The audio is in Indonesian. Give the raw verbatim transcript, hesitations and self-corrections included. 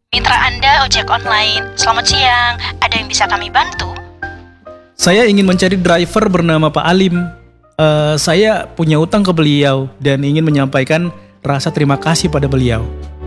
Mitra Anda ojek online, selamat siang. Ada yang bisa kami bantu? Saya ingin mencari driver bernama Pak Alim. Eh, saya punya utang ke beliau dan ingin menyampaikan rasa terima kasih pada beliau.